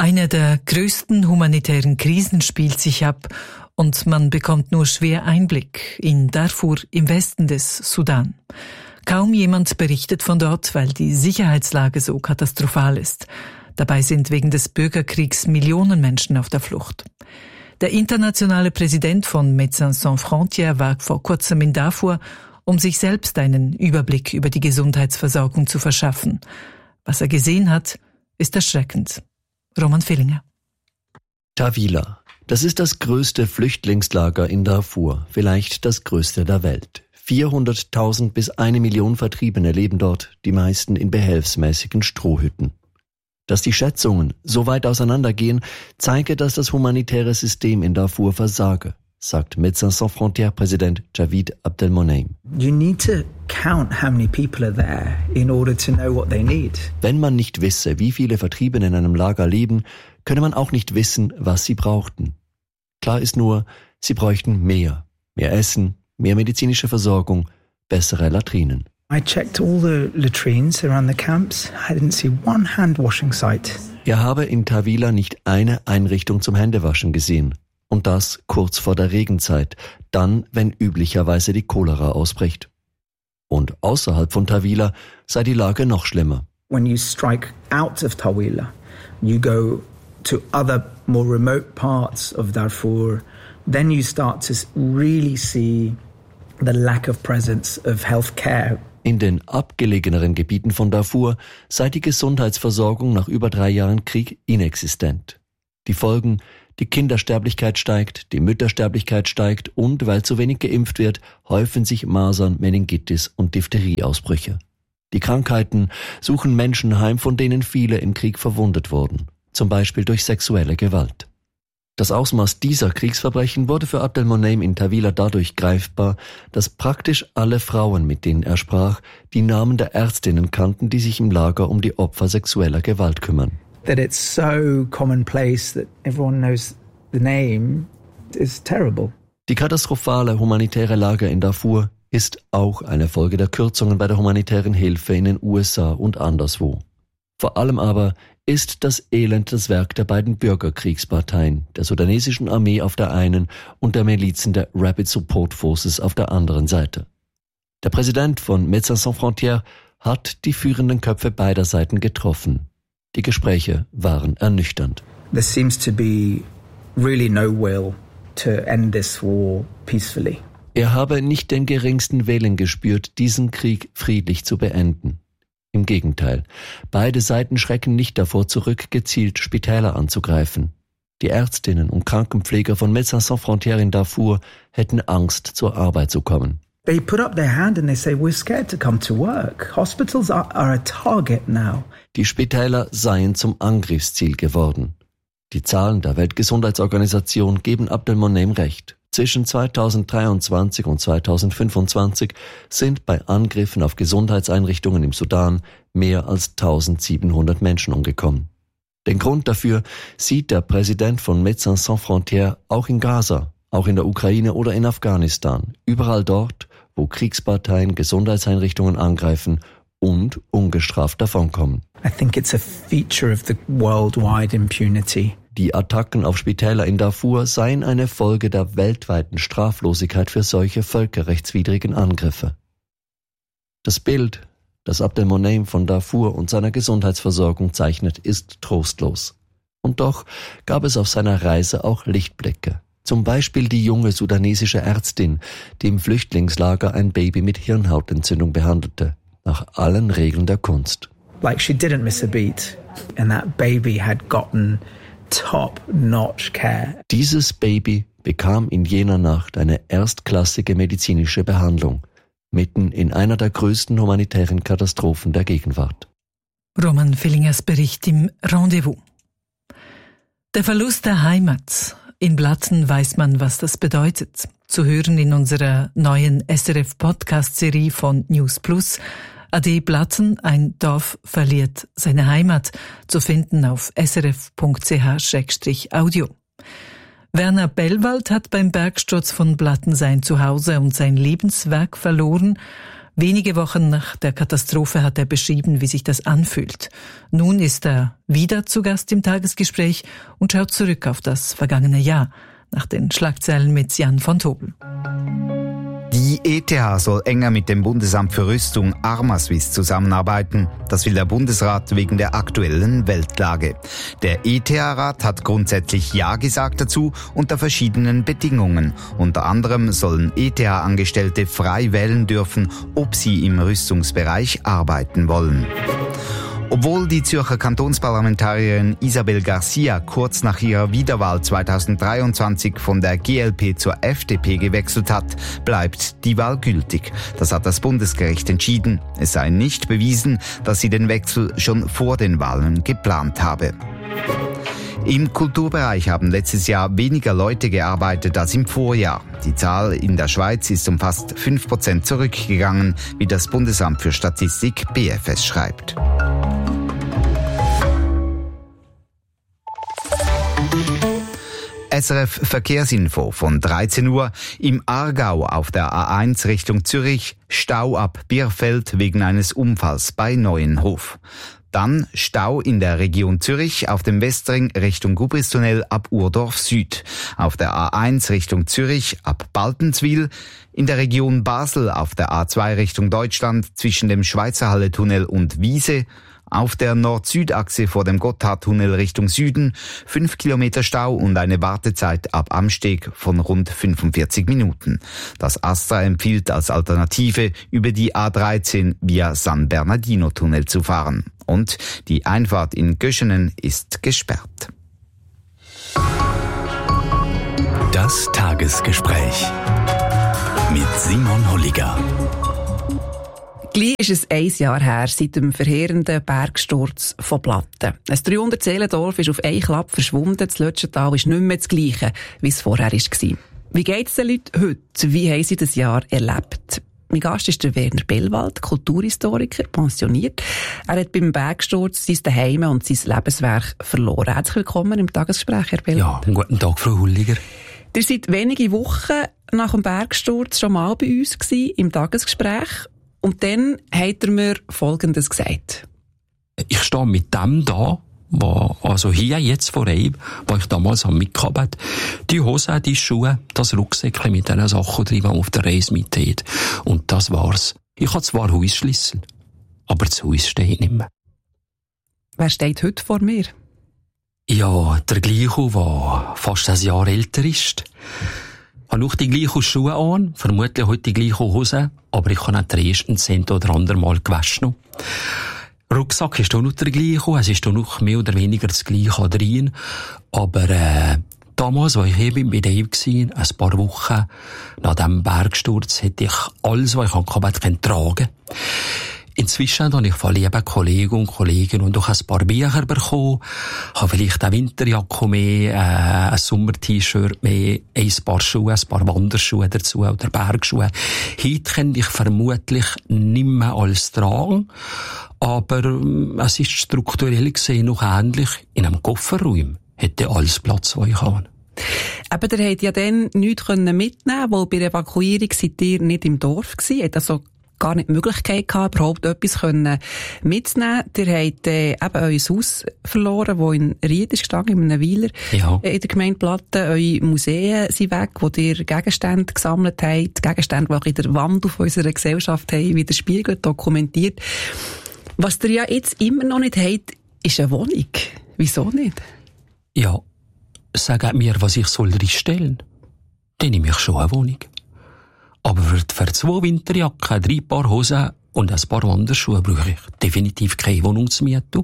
Eine der größten humanitären Krisen spielt sich ab und man bekommt nur schwer Einblick in Darfur im Westen des Sudan. Kaum jemand berichtet von dort, weil die Sicherheitslage so katastrophal ist. Dabei sind wegen des Bürgerkriegs Millionen Menschen auf der Flucht. Der internationale Präsident von Médecins Sans Frontières war vor kurzem in Darfur, um sich selbst einen Überblick über die Gesundheitsversorgung zu verschaffen. Was er gesehen hat, ist erschreckend. Roman Villinger. Tawila. Das ist das größte Flüchtlingslager in Darfur, vielleicht das größte der Welt. 400.000 bis 1 Million Vertriebene leben dort, die meisten in behelfsmäßigen Strohhütten. Dass die Schätzungen so weit auseinandergehen, zeige, dass das humanitäre System in Darfur versage, sagt Médecins Sans Frontières Präsident Javid Abdelmoneim. You need to count how many people are there in order to know what they need. Wenn man nicht wisse, wie viele Vertriebene in einem Lager leben, könne man auch nicht wissen, was sie brauchten. Klar ist nur, sie bräuchten mehr Essen, mehr medizinische Versorgung, bessere Latrinen. I checked all the latrines around the camps. I didn't see one hand washing site. Er habe in Tawila nicht eine Einrichtung zum Händewaschen gesehen. Und das kurz vor der Regenzeit, dann, wenn üblicherweise die Cholera ausbricht. Und außerhalb von Tawila sei die Lage noch schlimmer. When you strike out of Tawila, you go to other more remote parts of Darfur, then you start to really see the lack of presence of health care. In den abgelegeneren Gebieten von Darfur sei die Gesundheitsversorgung nach über 3 Jahren Krieg inexistent. Die Folgen: die Kindersterblichkeit steigt, die Müttersterblichkeit steigt und, weil zu wenig geimpft wird, häufen sich Masern, Meningitis und Diphtherie-Ausbrüche. Die Krankheiten suchen Menschen heim, von denen viele im Krieg verwundet wurden, zum Beispiel durch sexuelle Gewalt. Das Ausmaß dieser Kriegsverbrechen wurde für Abdelmoneim in Tawila dadurch greifbar, dass praktisch alle Frauen, mit denen er sprach, die Namen der Ärztinnen kannten, die sich im Lager um die Opfer sexueller Gewalt kümmern. That it's so commonplace that everyone knows the name is terrible. Die katastrophale humanitäre Lage in Darfur ist auch eine Folge der Kürzungen bei der humanitären Hilfe in den USA und anderswo. Vor allem aber ist das Elend das Werk der beiden Bürgerkriegsparteien, der sudanesischen Armee auf der einen und der Milizen der Rapid Support Forces auf der anderen Seite. Der Präsident von Médecins Sans Frontières hat die führenden Köpfe beider Seiten getroffen. Die Gespräche waren ernüchternd. There seems to be really no will to end this war peacefully. Er habe nicht den geringsten Willen gespürt, diesen Krieg friedlich zu beenden. Im Gegenteil, beide Seiten schrecken nicht davor zurück, gezielt Spitäler anzugreifen. Die Ärztinnen und Krankenpfleger von Médecins Sans Frontières in Darfur hätten Angst, zur Arbeit zu kommen. They put up their hand and they say, we're scared to come to work. Hospitals are a target now. Die Spitäler seien zum Angriffsziel geworden. Die Zahlen der Weltgesundheitsorganisation geben Abdelmoneim recht. Zwischen 2023 und 2025 sind bei Angriffen auf Gesundheitseinrichtungen im Sudan mehr als 1700 Menschen umgekommen. Den Grund dafür sieht der Präsident von Médecins Sans Frontières auch in Gaza, auch in der Ukraine oder in Afghanistan, überall dort, wo Kriegsparteien Gesundheitseinrichtungen angreifen und ungestraft davonkommen. I think it's a feature of the worldwide impunity. Die Attacken auf Spitäler in Darfur seien eine Folge der weltweiten Straflosigkeit für solche völkerrechtswidrigen Angriffe. Das Bild, das Abdelmoneim von Darfur und seiner Gesundheitsversorgung zeichnet, ist trostlos. Und doch gab es auf seiner Reise auch Lichtblicke. Zum Beispiel die junge sudanesische Ärztin, die im Flüchtlingslager ein Baby mit Hirnhautentzündung behandelte, nach allen Regeln der Kunst. Like she didn't miss a beat and that baby had gotten top-notch care. Dieses Baby bekam in jener Nacht eine erstklassige medizinische Behandlung, mitten in einer der größten humanitären Katastrophen der Gegenwart. Roman Villingers Bericht im Rendezvous. Der Verlust der Heimat. In Blatten weiß man, was das bedeutet. Zu hören in unserer neuen SRF-Podcast-Serie von News Plus. Ade Blatten, ein Dorf verliert seine Heimat, zu finden auf srf.ch/audio. Werner Bellwald hat beim Bergsturz von Blatten sein Zuhause und sein Lebenswerk verloren. Wenige Wochen nach der Katastrophe hat er beschrieben, wie sich das anfühlt. Nun ist er wieder zu Gast im Tagesgespräch und schaut zurück auf das vergangene Jahr, nach den Schlagzeilen mit Jan von Tobel. Die ETH soll enger mit dem Bundesamt für Rüstung Armaswiss zusammenarbeiten. Das will der Bundesrat wegen der aktuellen Weltlage. Der ETH-Rat hat grundsätzlich Ja gesagt dazu unter verschiedenen Bedingungen. Unter anderem sollen ETH-Angestellte frei wählen dürfen, ob sie im Rüstungsbereich arbeiten wollen. Obwohl die Zürcher Kantonsparlamentarierin Isabel Garcia kurz nach ihrer Wiederwahl 2023 von der GLP zur FDP gewechselt hat, bleibt die Wahl gültig. Das hat das Bundesgericht entschieden. Es sei nicht bewiesen, dass sie den Wechsel schon vor den Wahlen geplant habe. Im Kulturbereich haben letztes Jahr weniger Leute gearbeitet als im Vorjahr. Die Zahl in der Schweiz ist um fast 5% zurückgegangen, wie das Bundesamt für Statistik BFS schreibt. SRF Verkehrsinfo von 13 Uhr. Im Aargau auf der A1 Richtung Zürich Stau ab Bierfeld wegen eines Unfalls bei Neuenhof. Dann Stau in der Region Zürich auf dem Westring Richtung Gubristunnel ab Urdorf Süd. Auf der A1 Richtung Zürich ab Baltenswil. In der Region Basel auf der A2 Richtung Deutschland zwischen dem Schweizerhalle-Tunnel und Wiese. Auf der Nord-Süd-Achse vor dem Gotthardtunnel Richtung Süden 5 Kilometer Stau und eine Wartezeit ab Amsteg von rund 45 Minuten. Das ASTRA empfiehlt als Alternative über die A13 via San Bernardino-Tunnel zu fahren. Und die Einfahrt in Göschenen ist gesperrt. Das Tagesgespräch mit Simon Holliger. Gleich ist es 1 Jahr her seit dem verheerenden Bergsturz von Platten. Ein 300-Seelendorf ist auf einen Klapp verschwunden. Das Lötschental ist nicht mehr das Gleiche, wie es vorher war. Wie geht es den Leuten heute? Wie haben sie das Jahr erlebt? Mein Gast ist der Werner Bellwald, Kulturhistoriker, pensioniert. Er hat beim Bergsturz sein Zuhause und sein Lebenswerk verloren. Herzlich willkommen im Tagesgespräch, Herr Bellwald. Ja, guten Tag, Frau Holliger. Ihr seid wenige Wochen nach dem Bergsturz schon mal bei uns gewesen, im Tagesgespräch. Und dann hat er mir Folgendes gesagt. Ich stehe mit dem da, also hier jetzt vor ihm, wo ich damals mitgehabt habe, die Hose, die Schuhe, das Rucksäckchen mit diesen Sachen drin, die man auf der Reise mit hat. Und das war's. Ich habe zwar Hausschlüssel, aber das Haus steht nicht mehr. Wer steht heute vor mir? Ja, der gleiche, der fast ein Jahr älter ist. Ich habe noch die gleichen Schuhe an, vermutlich heute die gleiche Hose, aber ich habe auch den ersten Cent oder anderen Mal gewaschen. Rucksack ist auch noch der gleiche, es ist auch noch mehr oder weniger das gleiche drin, aber damals, als ich hier bei dem war, ein paar Wochen nach dem Bergsturz, hätte ich alles, was ich tragen konnte. Inzwischen habe ich von lieben Kollegen und Kollegen und auch ein paar Bücher bekommen, habe vielleicht eine Winterjacke mehr, ein Sommer-T-Shirt mehr, ein paar Schuhe, ein paar Wanderschuhe dazu oder Bergschuhe. Heute könnte ich vermutlich nicht mehr alles tragen, aber es ist strukturell gesehen noch ähnlich. In einem Kofferraum hätte alles Platz, was ich habe. Aber ihr habt ja dann nichts mitnehmen, weil bei der Evakuierung seid ihr nicht im Dorf gewesen, habt also gar nicht die Möglichkeit gehabt, überhaupt etwas mitzunehmen. Ihr habt eben euer Haus verloren, das in Ried ist gestanden, in einem Weiler, ja, in der Gemeinde Platten. Eure Museen sind weg, wo ihr Gegenstände gesammelt habt, Gegenstände, die auch in der Wand auf unserer Gesellschaft haben, widerspiegelt, dokumentiert. Was ihr ja jetzt immer noch nicht habt, ist eine Wohnung. Wieso nicht? Ja, sagt mir, was ich soll reinstellen. Dann nehme ich schon eine Wohnung. Aber für 2 Winterjacken, 3 Paar Hosen und ein paar Wanderschuhe brauche ich definitiv keine Wohnung zu mieten.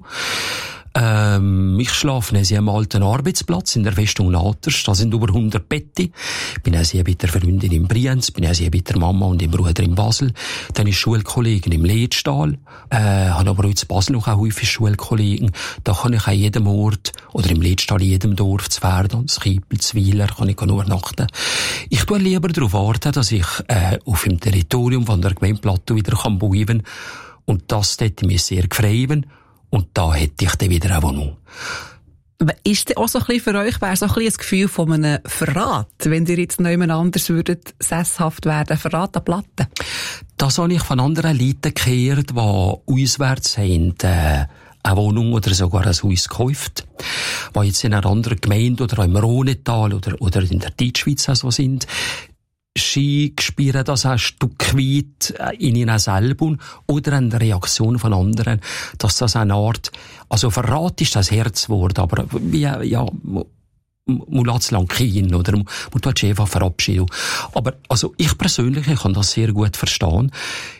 Ich schlafe in einem alten Arbeitsplatz in der Festung Naters. Da sind über 100 Betten. Ich bin auch bei der Freundin in Brienz, bin auch bei der Mama und dem Bruder in Basel. Dann ist Schulkollegen im Leedstahl. Habe aber auch in Basel noch häufig Schulkollegen. Da kann ich an jedem Ort, oder im Leedstahl in jedem Dorf, zu Verdon, zu Kiepel, zu Weiler, kann ich übernachten. Ich tue lieber darauf warten, dass ich auf dem Territorium von der Gemeinde Plateau wieder bleiben kann. Und das hätte mich sehr gefreut. Und da hätte ich dann wieder eine Wohnung. Ist das auch so ein bisschen für euch, wäre so ein bisschen ein Gefühl von einem Verrat, wenn ihr jetzt noch jemand anders würdet sesshaft werden, Verrat an Platten? Das habe ich von anderen Leuten gehört, die auswärts haben, eine Wohnung oder sogar ein Haus gekauft, die jetzt in einer anderen Gemeinde oder im Rhonetal oder in der Deutschschweiz also sind. Sie spüren das ein Stück weit in ihnen selber oder eine Reaktion von anderen, dass das eine Art, also Verrat ist das Herzwort, aber wie, ja, man lässt es lang gehen, oder man tut einfach Verabschiedung. Aber, also, ich persönlich, ich kann das sehr gut verstehen.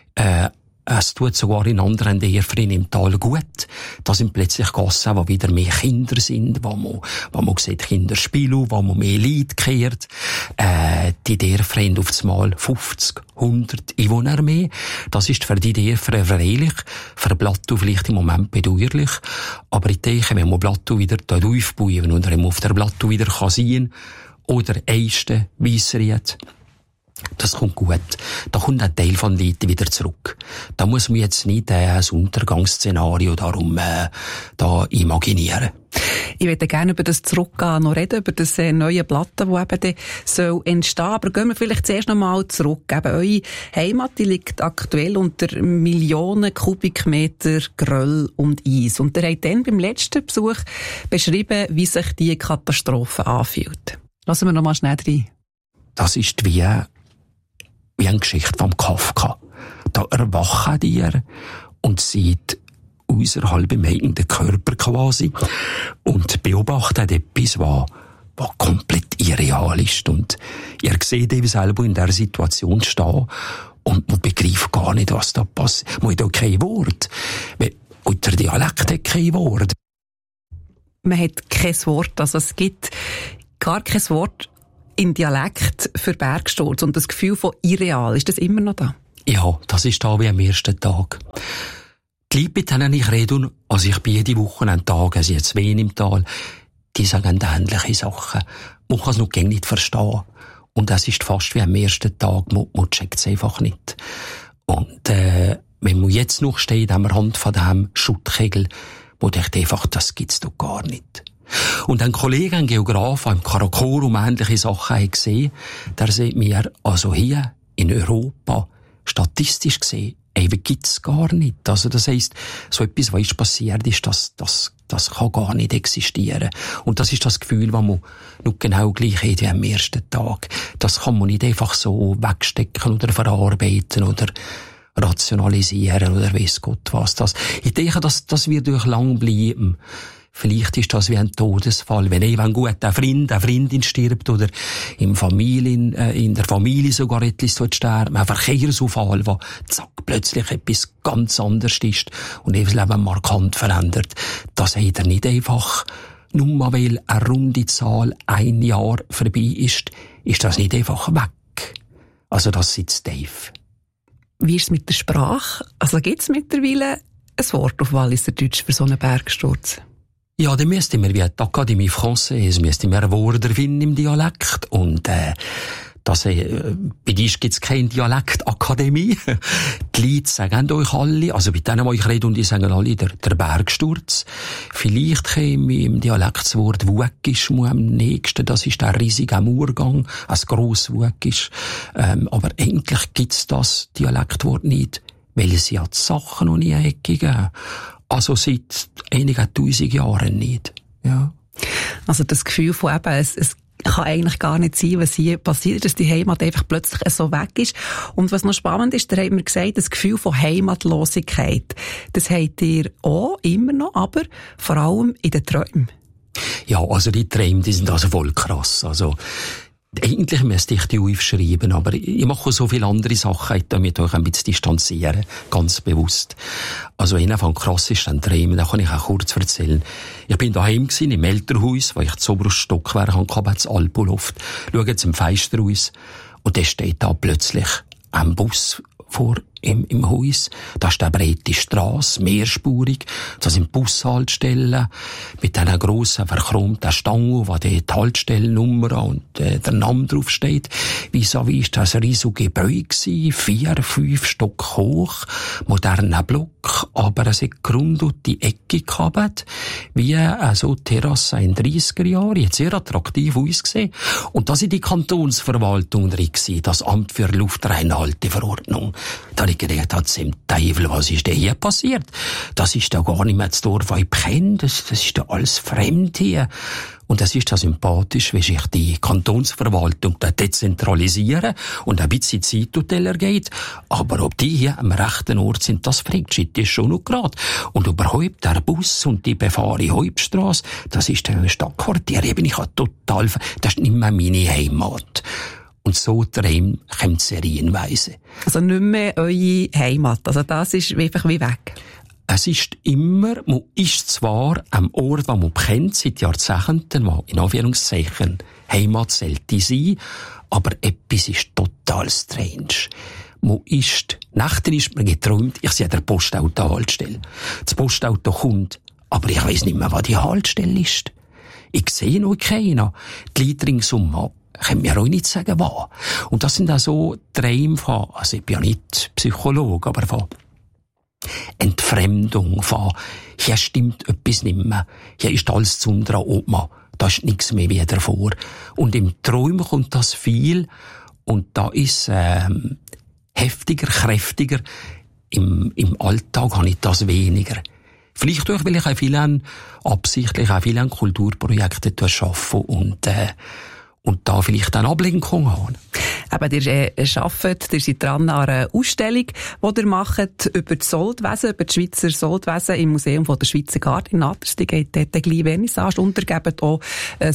Es tut sogar in anderen Dörfern im Tal gut. Da sind plötzlich Gassen, wo wieder mehr Kinder sind, wo man sieht Kinder spielen, wo man mehr Leute kehrt. Die Dörfer haben auf das Mal 50, 100 Einwohner mehr. Das ist für die Dörfer erfreulich, für Plateau vielleicht im Moment bedauerlich. Aber ich denke, wenn man Plateau wieder dort aufbauen und man auf der Plateau wieder sein kann, oder Eisten, Weissried, das kommt gut. Da kommt ein Teil von den Leuten wieder zurück. Da muss man jetzt nicht ein Untergangsszenario darum da imaginieren. Ich würde gerne über das Zurückgehen noch reden, über das neue Platte, das eben soll entstehen. Aber gehen wir vielleicht zuerst noch mal zurück. Eben, eure Heimat, die liegt aktuell unter Millionen Kubikmeter Geröll und Eis. Und ihr habt dann beim letzten Besuch beschrieben, wie sich diese Katastrophe anfühlt. Lassen wir noch mal schnell rein. Das ist wie eine Geschichte vom Kafka. Da erwachen die und sieht außerhalb im eigenen Körper quasi und beobachtet etwas, was komplett irreal ist. Und ihr seht eben selber in der Situation stehen und man begreift gar nicht, was da passiert. Man hat auch kein Wort. Und der Dialekt hat kein Wort. Man hat kein Wort. Also es gibt gar kein Wort in Dialekt für Bergsturz und das Gefühl von irreal, ist das immer noch da? Ja, das ist da wie am ersten Tag. Die Leute, mit denen ich rede, also ich bin jede Woche einen Tag, also jetzt wen im Tal, die sagen ähnliche Sachen. Man kann es noch gar nicht verstehen. Und es ist fast wie am ersten Tag, man checkt es einfach nicht. Und wenn man jetzt noch steht am Rand von diesem Schuttkegel, man denkt einfach, das gibt's doch gar nicht. Und ein Kollege, ein Geograf, der im Karakorum ähnliche Sachen hat gesehen, der sagt mir, also hier in Europa, statistisch gesehen, eben gibt's gar nicht. Also das heisst, so etwas, was ist passiert ist, das kann gar nicht existieren. Und das ist das Gefühl, das man noch genau gleich hat wie am ersten Tag. Das kann man nicht einfach so wegstecken oder verarbeiten oder rationalisieren oder weiss Gott was. Ich denke, das wird durch lang bleiben. Vielleicht ist das wie ein Todesfall, wenn ein guter Freund, eine Freundin stirbt oder in der Familie sogar etwas sterben, ein Verkehrsunfall, wo zack, plötzlich etwas ganz anderes ist und das Leben markant verändert. Das hat er nicht einfach, nur mal weil eine runde Zahl ein Jahr vorbei ist das nicht einfach weg. Also das sitzt tief. Wie ist es mit der Sprache? Also gibt es mittlerweile ein Wort auf Walliserdeutsch für so einen Bergsturz? Ja, dann müsste man wie die Akademie Française, müsste man ein Wort erfinden im Dialekt. Und, bei dir gibt's keine Dialektakademie. Die Leute sagen euch alle, also bei denen, die ich rede, und die sagen alle, der Bergsturz. Vielleicht käme im Dialekt das Wort Wuegisch am nächsten, das ist der riesige Murgang, ein grosses Wuegisch. Aber eigentlich gibt's das Dialektwort nicht, weil es ja die Sachen noch nie gegeben. Also seit einigen 1000 Jahren nicht. Ja. Also das Gefühl von eben, es kann eigentlich gar nicht sein, was hier passiert, dass die Heimat einfach plötzlich so weg ist. Und was noch spannend ist, da haben wir gesagt, das Gefühl von Heimatlosigkeit. Das habt ihr auch immer noch, aber vor allem in den Träumen. Ja, also die Träume, die sind also voll krass. Also eigentlich müsste ich die aufschreiben, aber ich mache so viele andere Sachen, damit ich ein bisschen distanzieren, ganz bewusst. Also einer von krassesten Träumen, da kann ich auch kurz erzählen. Ich bin daheim gewesen, im Elternhaus, wo ich das oberste Stockwerk hatte, das Alpoloft. Schaue jetzt im Fenster raus und da steht da plötzlich ein Bus vor im Haus. Da ist eine breite Strasse, mehrspurig. Da sind Bushaltestellen mit einer grossen verchromten Stange, wo die Haltestellennummer und der Name drauf steht. Vis-à-vis ist das ein riesiges Gebäude gewesen, 4, 5 Stock hoch, moderner Block, aber es hat Grund und die Ecke gehabt, wie so Terrasse in 30er Jahren. Hat sehr attraktiv ausgesehen. Und das ist die Kantonsverwaltung drin gewesen, das Amt für Luftreinhalteverordnung. Da ich gedacht, zum Teufel, was ist denn hier passiert? Das ist da gar nicht mehr das Dorf, das ich kenne, das ist da alles fremd hier. Und es ist ja sympathisch, wie sich die Kantonsverwaltung da dezentralisieren und ein bisschen Zeithotel geht. Aber ob die hier am rechten Ort sind, das fragt sich schon noch gerade. Und überhaupt der Bus und die befahrene Hauptstrasse, das ist ein Stadtquartier, eben ich habe total, das ist nicht mehr meine Heimat. Und so träumt kommt serienweise. Also nicht mehr eure Heimat, also das ist einfach wie weg. Es ist immer, man ist zwar am Ort, den man kennt, seit Jahrzehnten, wo in Anführungszeichen Heimat sollte sein, aber etwas ist total strange. Nächten ist mir geträumt, ich sehe der Postauto Haltestelle. Das Postauto kommt, aber ich weiss nicht mehr, was die Haltestelle ist. Ich sehe noch keinen. Die Leute ringsum können mir auch nicht sagen, was. Und das sind auch so Träume von, also ich bin ja nicht Psychologe, aber von Entfremdung, von hier stimmt etwas nicht mehr, hier ist alles zu unserer Oma, da ist nichts mehr wie davor. Und im Traum kommt das viel und da ist heftiger, kräftiger. Im Alltag habe ich das weniger. Vielleicht auch, weil ich absichtlich auch viele Kulturprojekte arbeite und da vielleicht eine Ablenkung haben. Eben, ihr arbeitet, ihr seid dran an einer Ausstellung, die ihr macht über das Soldwesen, über das Schweizer Soldwesen im Museum von der Schweizer Garde in Natters. Die geht dort gleich Vernissage und ihr gebt auch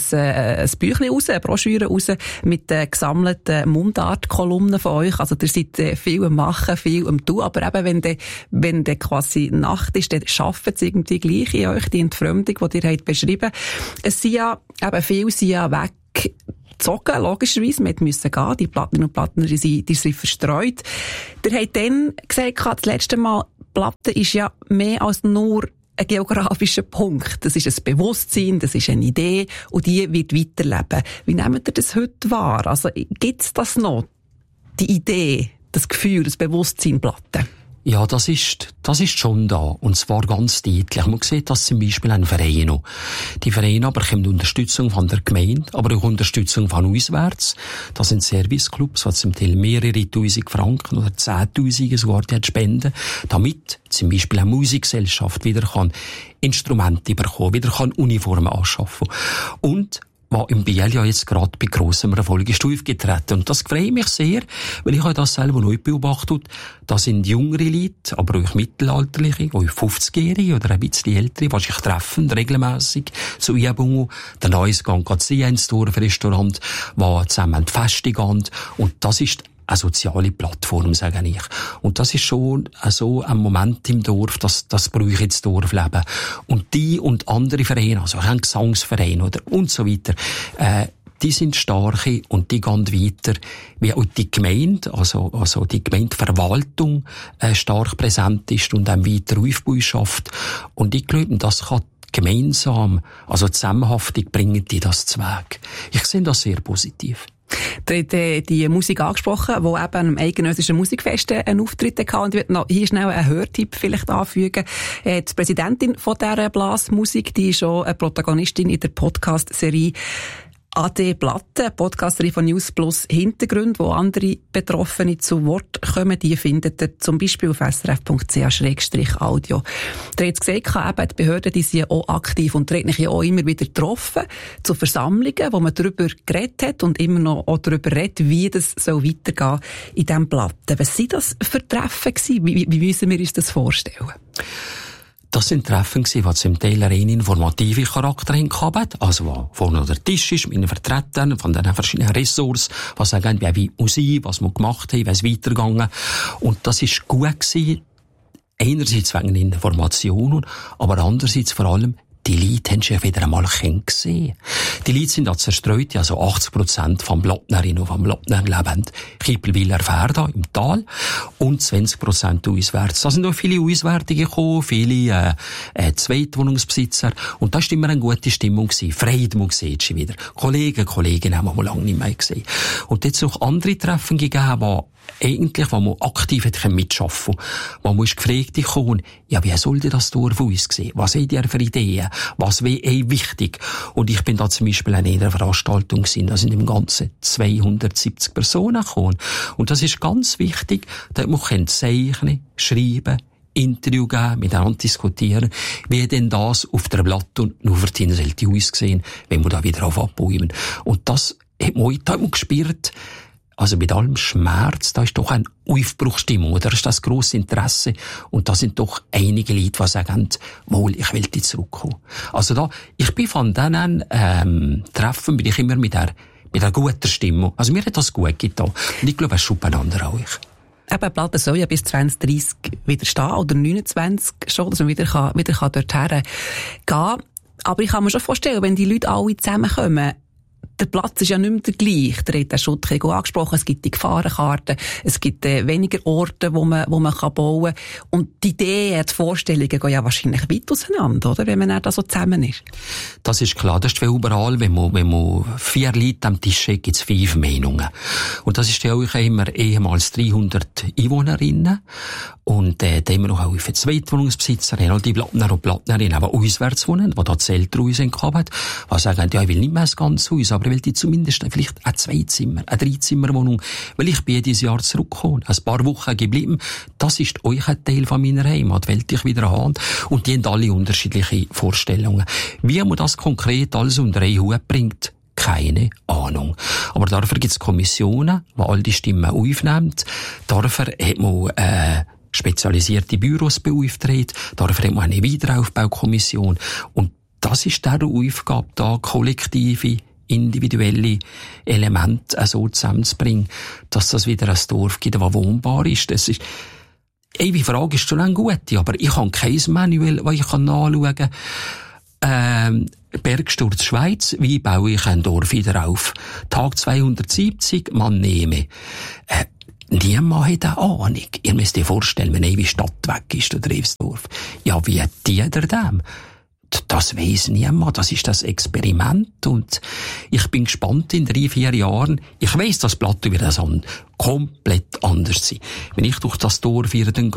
ein Büchlein raus, eine Broschüre raus mit gesammelten Mundartkolumnen von euch. Also ihr seid viel am Machen, viel am Tun, aber eben, wenn dann quasi Nacht ist, dann arbeitet es irgendwie gleich in euch, die Entfremdung, die ihr habt beschrieben. Es sind ja, eben viele sind ja weg, gezogen, logischerweise. Wir mussten gehen. Die Plattner und Plattner, die sind verstreut. Ihr habt dann gesagt, das letzte Mal, Platten ist ja mehr als nur ein geografischer Punkt. Das ist ein Bewusstsein, das ist eine Idee und die wird weiterleben. Wie nehmt ihr das heute wahr? Also, gibt's das noch? Die Idee, das Gefühl, das Bewusstsein Platten? Ja, das ist schon da. Und zwar ganz deutlich. Man sieht das zum Beispiel an Vereinen. Die Vereine aber bekommen Unterstützung von der Gemeinde, aber auch Unterstützung von auswärts. Das sind Serviceclubs, die zum Teil mehrere Tausend Franken oder 10.000 sogar spenden, damit zum Beispiel eine Musikgesellschaft wieder kann Instrumente bekommen, wieder kann Uniformen anschaffen. Und was im Biel ja jetzt gerade bei grossem Erfolg ist aufgetreten. Und das freut mich sehr, weil ich habe das selber neu beobachtet. Da sind jüngere Leute, aber auch mittelalterliche, auch 50-Jährige oder ein bisschen ältere, die sich treffen, regelmässig zu Übungen. Der Neues gehen sehen ins Dorfrestaurant, die zusammen die Feste gehen. Und das ist eine soziale Plattform, sage ich. Und das ist schon so ein Moment im Dorf, das brauche ich ins Dorfleben. Und die und andere Vereine, also auch ein Gesangsverein oder und so weiter, die sind starke und die gehen weiter, wie auch die Gemeinde, also die Gemeindeverwaltung stark präsent ist und auch weiter Aufbau schafft. Und ich glaube, das kann gemeinsam, also zusammenhaftig bringen die das zu Weg. Ich sehe das sehr positiv. Ihr habt die Musik angesprochen, die eben am eidgenössischen Musikfest einen Auftritt hatte. Und ich möchte noch hier schnell einen Hörtipp vielleicht anfügen. Die Präsidentin von dieser Blasmusik, die ist schon eine Protagonistin in der Podcast-Serie AD Platte, Podcasterin von News Plus Hintergrund, wo andere Betroffene zu Wort kommen. Die findet ihr zum Beispiel auf srf.ch/audio. Ihr habt gesagt, eben, die Behörden, die sind auch aktiv und treten sich auch immer wieder getroffen zu Versammlungen, wo man darüber geredet hat und immer noch auch darüber redet, wie das so weitergehen in diesem Platten. Was sind das für Treffen gewesen? Wie müssen wir uns das vorstellen? Das sind Treffen gewesen, die zum Teil rein informative Charakter haben, also wo vorne der Tisch ist, mit den Vertretern von den verschiedenen Ressorts, was sagen, wie muss sein, was wir gemacht haben, wie es weitergegangen. Und das ist gut gewesen, einerseits wegen Informationen, aber andererseits vor allem, die Leute haben sich wieder einmal gesehen. Die Leute sind da zerstreut, also 80% vom Blattnerinnen und vom Blattner lebend Kippelwiller Ferda im Tal und 20% auswärts. Da sind auch viele Auswärtige gekommen, viele Zweitwohnungsbesitzer und da war immer eine gute Stimmung gewesen. Freude, man sieht schon wieder. Kolleginnen haben wir lange nicht mehr gesehen. Und jetzt noch andere Treffen gegeben, eigentlich, wo man aktiv hat mitschaffen kann, wo man ist gefragt kommen, ja, wie soll denn das Dorf aussehen? Was habt ihr für Ideen? Was wäre wichtig? Und ich bin da zum Beispiel an einer Veranstaltung gewesen, da sind im Ganzen 270 Personen gekommen. Und das ist ganz wichtig, dass man zeichnen, schreiben, Interview geben, miteinander diskutieren, wie denn das auf der Blatt und nur für die Insel aussehen, wenn wir da wieder abbauen. Und das hat man heute gespürt, also mit allem Schmerz, da ist doch eine Aufbruchstimmung, oder? Da ist das grosse Interesse. Und da sind doch einige Leute, die sagen, mal, ich will die zurückkommen. Also da, ich bin von denen, Treffen, bin ich immer mit der guten Stimmung. Also mir hat das gut getan. Und ich glaube, es ist beieinander auch. Eben, Platten soll ja bis 2030 wieder stehen, oder 29 schon, dass man wieder dorthin gehen. Aber ich kann mir schon vorstellen, wenn die Leute alle zusammenkommen, der Platz ist ja nicht mehr der gleiche. Der hat den Schutt angesprochen. Es gibt die Gefahrenkarten. Es gibt weniger Orte, wo man bauen kann. Und die Ideen, die Vorstellungen gehen ja wahrscheinlich weit auseinander, oder? Wenn man dann da so zusammen ist. Das ist klar. Das ist wie überall. Wenn man 4 Leute am Tisch hat, gibt es 5 Meinungen. Und das ist ja auch immer ehemals 300 Einwohnerinnen. Und da haben wir noch auch für Zweitwohnungsbesitzer, die Plattner und Plattnerinnen, die auswärts wohnen, die da Zelte raus haben, die sagen, ja, ich will nicht mehr das ganze Haus, aber ich will die zumindest vielleicht eine 2-Zimmer, eine 3-Zimmer-Wohnung, weil ich bin jedes Jahr zurückgekommen, ein paar Wochen geblieben. Das ist euch ein Teil von meiner Heimat, will ich wieder haben. Und die haben alle unterschiedliche Vorstellungen. Wie man das konkret alles unter einen Hut bringt, keine Ahnung. Aber dafür gibt es Kommissionen, die all die Stimmen aufnehmen. Dafür hat man spezialisierte Büros beauftragt. Dafür hat man eine Wiederaufbaukommission. Und das ist der Aufgabe, da kollektive, individuelle Elemente so zusammenzubringen, dass das wieder ein Dorf gibt, das wohnbar ist. Das ist, die Frage ist schon eine gute, aber ich habe kein Manual, das ich nachschauen kann. Bergsturz Schweiz, wie baue ich ein Dorf wieder auf? Tag 270, man nehme. Niemand hat eine Ahnung. Ihr müsst euch vorstellen, wenn eine Stadt weg ist, oder Revsdorf. Ja, wie hat die dem? Das weiss niemand. Das ist das Experiment. Und ich bin gespannt in 3-4 Jahren. Ich weiss, das Plateau wird das komplett anders sein. Wenn ich durch das Dorf wieder gehe,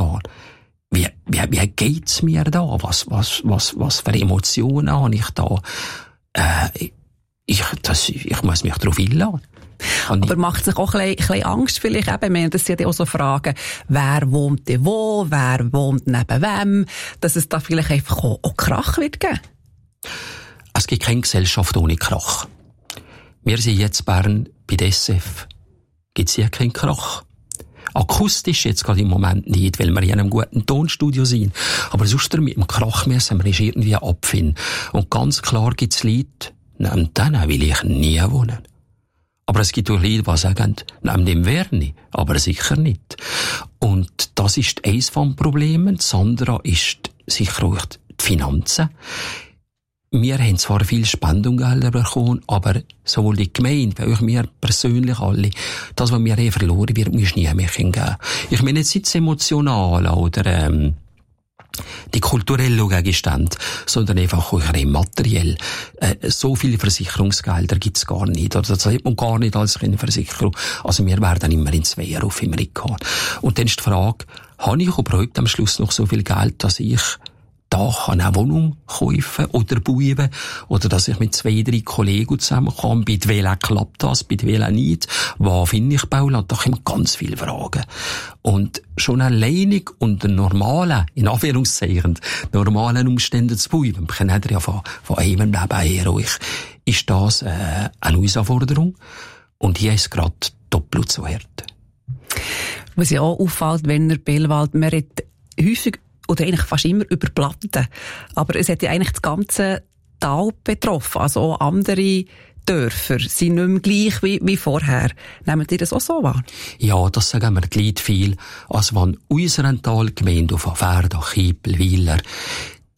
wie geht's mir da? Was für Emotionen habe ich da? Ich muss mich darauf einladen. Aber macht sich auch ein bisschen Angst vielleicht eben? Das sind ja auch so Fragen, wer wohnt denn wo, wer wohnt neben wem, dass es da vielleicht einfach auch Krach wird geben? Es gibt keine Gesellschaft ohne Krach. Wir sind jetzt Bern bei der SF. Gibt es hier keinen Krach? Akustisch jetzt gerade im Moment nicht, weil wir in einem guten Tonstudio sind. Aber sonst mit dem Krach müssen wir uns irgendwie abfinden. Und ganz klar gibt es Leute, neben denen will ich nie wohnen. Aber es gibt auch Leute, die sagen, neben dem wäre ich, aber sicher nicht. Und das ist eines von den Problemen. Das andere ist sicher auch die Finanzen. Wir haben zwar viel Spendungsgelder bekommen, aber sowohl die Gemeinde, wie auch wir persönlich alle, das, was wir verloren wird, muss nie mehr geben. Ich meine jetzt nicht das Emotionale oder die kulturellen Gegenstände, sondern einfach auch rein materiell. So viele Versicherungsgelder gibt's gar nicht. Oder das hat man gar nicht als Versicherung. Also wir werden immer in 2 Jahren auf immer gehen. Und dann ist die Frage, habe ich überhaupt am Schluss noch so viel Geld, dass ich da kann eine Wohnung kaufen oder bauen, oder dass ich mit 2-3 Kollegen zusammenkomme, bei welchen klappt das, bei welchen nicht, wo finde ich Bauland, da kommen ganz viele Fragen. Und schon alleinig unter normalen, in Anführungszeichen, normalen Umständen zu bauen, wir kennen ja von einem Leben her, ist das eine Herausforderung, und hier ist es gerade doppelt so hart. Was ja auch auffällt, wenn Bellwald, man redet häufig oder eigentlich fast immer über Platten. Aber es hat ja eigentlich das ganze Tal betroffen. Also auch andere Dörfer sind nicht mehr gleich wie vorher. Nehmt ihr das auch so wahr? Ja, das sagen wir die Leute viel. Also wenn unsere Talgemeinde auf Aferdach, Kiepel, Weiler,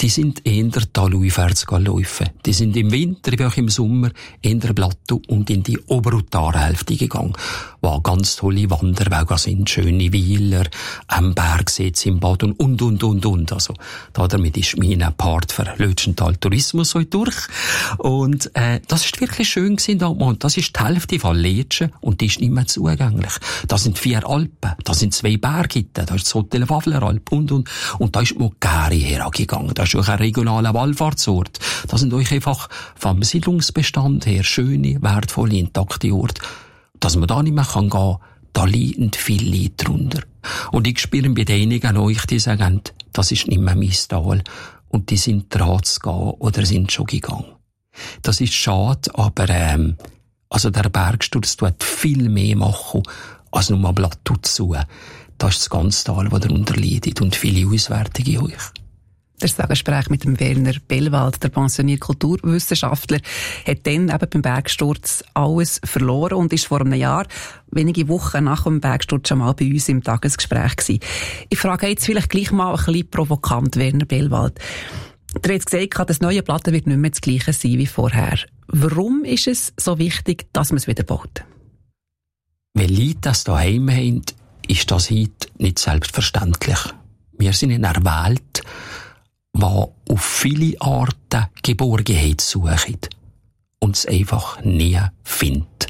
die sind eher talaufwärts gelaufen. Die sind im Winter wie auch im Sommer eher Plateau und in die Oberutarenhälfte gegangen, wo ganz tolle Wanderwege sind, schöne Weiler, am Bergsitz im Bad und. Also, damit ist mein Part für Lötschental Tourismus so durch. Und, das ist wirklich schön gewesen damals. Das ist die Hälfte von Letschen und die ist nicht mehr zugänglich. Das sind 4 Alpen, das sind 2 Berge, da ist das Hotel Wavleralp und da ist Mogheri hergegangen. Das ist auch ein regionaler Wallfahrtsort. Das sind euch einfach vom Siedlungsbestand her schöne, wertvolle, intakte Orte. Dass man da nicht mehr gehen kann, da liegen viele drunter. Und ich spüre bei denen an euch, die sagen, das ist nicht mehr mein Tal. Und die sind dran zu gehen oder sind schon gegangen. Das ist schade, aber also der Bergsturz tut viel mehr machen, als nur ein Blatt zu. Das ist das ganze Tal, das darunter leidet und viele Auswertungen euch. Das Gespräch mit dem Werner Bellwald, der pensionierte Kulturwissenschaftler, hat dann eben beim Bergsturz alles verloren und ist vor einem Jahr, wenige Wochen nach dem Bergsturz, schon mal bei uns im Tagesgespräch gewesen. Ich frage jetzt vielleicht gleich mal ein bisschen provokant, Werner Bellwald. Der hat gesagt, das neue Platte wird nicht mehr das Gleiche sein wie vorher. Warum ist es so wichtig, dass man es wieder baut? Wenn Leute das daheim haben, ist das heute nicht selbstverständlich. Wir sind in einer Welt, die auf viele Arten Geborgenheit sucht und es einfach nie findet.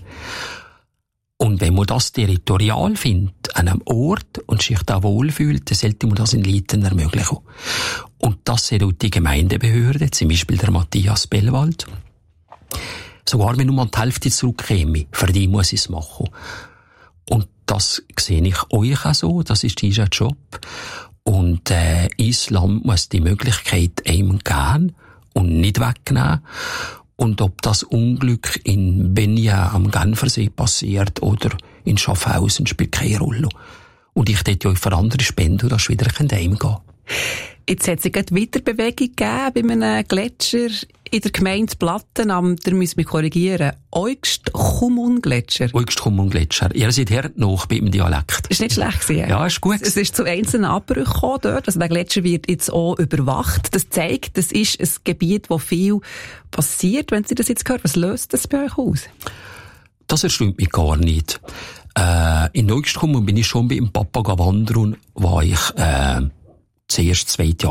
Und wenn man das territorial findet, an einem Ort und sich da wohlfühlt, dann sollte man das in Leuten ermöglichen. Und das sieht auch die Gemeindebehörde, zum Beispiel der Matthias Bellwald. Sogar wenn nur mal die Hälfte zurückkäme, für die muss ich es machen. Und das sehe ich euch auch so, das ist dieser Job. Und Islam muss die Möglichkeit einem geben und nicht wegnehmen. Und ob das Unglück in Benja am Genfersee passiert oder in Schaffhausen, spielt keine Rolle. Und ich hätte euch für andere spenden, dass wieder heimgehen kann. Jetzt hat es gerade Weiterbewegung gegeben bei einem Gletscher in der Gemeinde Platten am, da müssen wir korrigieren, Eugst-Chumun-Gletscher. Eugst-Chumun-Gletscher. Ihr seid her noch bei dem Dialekt. Ist nicht schlecht gewesen. Ja, ist gut. Es ist zu einzelnen Abbrüchen gekommen dort. Also der Gletscher wird jetzt auch überwacht. Das zeigt, das ist ein Gebiet, wo viel passiert. Wenn Sie das jetzt hören, was löst das bei euch aus? Das erstaunt mich gar nicht. In Eugst-Chumun bin ich schon bei dem Papa wandern, wo ich zuerst 2.